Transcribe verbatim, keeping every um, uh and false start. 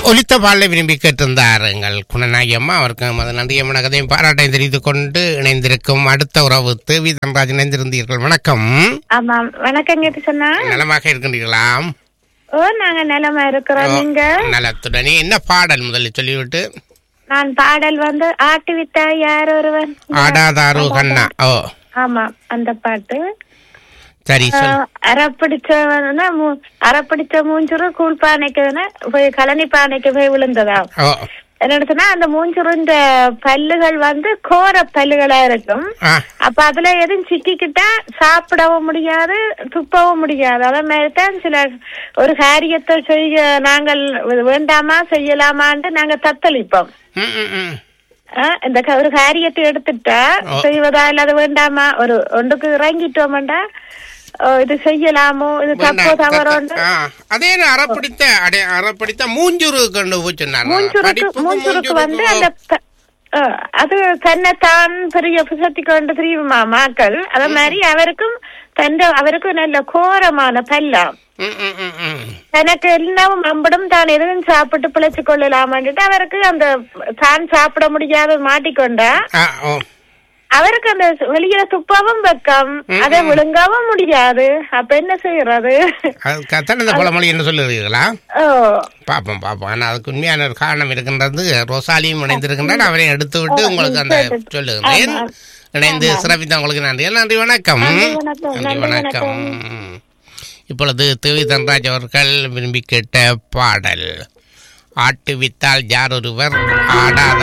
ஒலித்த பாடலை விரும்பி கேட்டிருந்தார் எங்கள் குணநாயகி அம்மா. அவருக்கு மது நன்றிய வணக்கத்தையும் பாராட்டையும் தெரிவித்துக் கொண்டு இணைந்திருக்கும் அடுத்த உறவு தேவி தன்ராஜ் இணைந்திருந்தீர்கள். வணக்கம். ஆமாம், வணக்கம். கேட்டு சொன்னா நலமாக இருக்கின்றீர்களா? ஓ, நாங்க நலமா இருக்கிறோம். நீங்க? நலத்துடனே. என்ன பாடல் முதலில் சொல்லிவிட்டு? நான் பாடல் வந்து ஆட்டு வித்தா யார் ஒருவன் ஆடாதாரு கண்ணா. ஓ ஆமா, அந்த பாட்டு. சரி, அரைப்பிடிச்ச அரைப்பிடிச்ச மூஞ்சுரு கூழ் பானைக்கு போய் கலனி பானைக்கு போய் விழுந்ததா. என்ன சொன்னா அந்த மூஞ்சுருந்த பல்லுகள் வந்து கோர பல்லுகளா இருக்கும். அப்ப அதுல எதுவும் சிக்கிக்கிட்டா சாப்பிடவும் முடியாது, துப்பவும் முடியாது. அதே மாதிரிதான் சில ஒரு காரியத்தை செய்ய நாங்கள் வேண்டாமா செய்யலாமான்ட்டு நாங்க தத்தளிப்போம். இந்த ஒரு காரியத்தை எடுத்துட்டா செய்வதா இல்லாத வேண்டாமா ஒரு ஒன்றுக்கு இறங்கிட்டோம்டா இது செய்யலாமோ இது தப்போ தவறோ. அதே அறப்பிடித்த அறப்பிடித்த மூஞ்சுரு கொண்டு போச்சுன்னாங்க. மூஞ்சுருக்கு மூஞ்சுருக்கு வந்து அந்த அது தன்னைத்தான் பெரிய புசத்தி கொண்டு தெரியுமா மாக்கள். அதே மாதிரி அவருக்கும் தந்த அவருக்கும் நல்ல கோரமான பல்லாம். தனக்கு எல்லாவும் அம்படும் தான் எதுவும் சாப்பிட்டு பிழைச்சு கொள்ளலாமான்ட்டு அவருக்கு அந்த தான் சாப்பிட முடியாத மாட்டிக்கொண்டா அவருக்கு அந்த வெளியில துப்பவும் வெக்கம், அதை விழுங்கவும் முடியாது. அப்ப என்ன செய்யறது? பழமொழி என்ன சொல்லுறீங்களா? பாப்போம் பாப்போம். ஆனா அதுக்கு உண்மையான ஒரு காரணம் இருக்கின்றது. ரொசாலியும் இணைந்திருக்கின்றார். அவரை எடுத்து விட்டு உங்களுக்கு அந்த சொல்லுகிறேன். இணைந்து சிறப்பித்த உங்களுக்கு நன்றி. நன்றி, வணக்கம். நன்றி, வணக்கம். இப்பொழுது தேவி தன்ராஜ் அவர்கள் விரும்பி கேட்ட பாடல் ஆட்டு வித்தால் யார் ஒருவர் ஆடாத